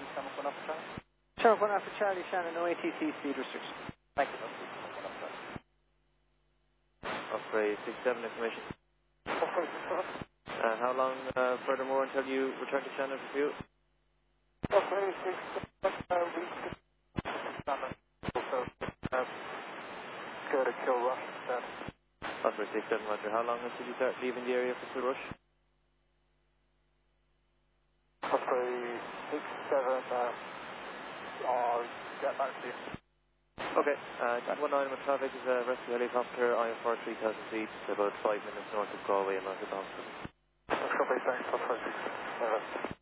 Shannon 1 Alpha Charlie. Sure, 1 Alpha Charlie, Shannon, no ATC speed restriction. Thank you, Osprey 1 Alpha Charlie. Osprey 67 information. Osprey 67. How long furthermore until you return to Shannon for fuel? Osprey 67, we Shannon. Also, go to Kill Rush. Osprey 67, Roger. How long until you start leaving the area for Kill Rush? Osprey 67, I'll get back to you. Okay, 219 with traffic is a rescue helicopter, IFR 3000 feet, about 5 minutes north of Galway and north of Boston. Copy, thanks, Osprey 67.